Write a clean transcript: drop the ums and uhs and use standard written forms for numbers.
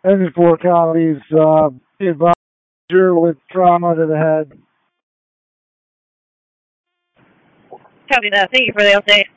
Engine 4 copies, advisor with trauma to the head. Copy that. Thank you for the update.